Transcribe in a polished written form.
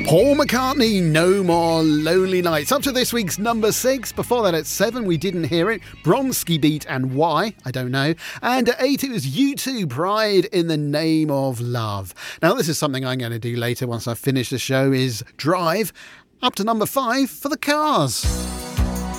Paul McCartney, No More Lonely Nights. Up to this week's number 6. Before that at 7, we didn't hear it. Bronski Beat and Why? I don't know. And at 8, it was U2, Pride in the Name of Love. Now, this is something I'm going to do later once I finish the show, is Drive. Up to number 5 for the Cars.